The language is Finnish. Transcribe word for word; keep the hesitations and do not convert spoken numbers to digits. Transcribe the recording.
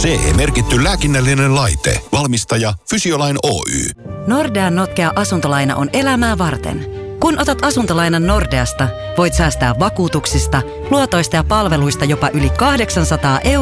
C E-merkitty lääkinnällinen laite. Valmistaja Fysiolain Oy. Nordean notkea asuntolaina on elämää varten. Kun otat asuntolainan Nordeasta, voit säästää vakuutuksista, luotoista ja palveluista jopa yli kahdeksansataa euroa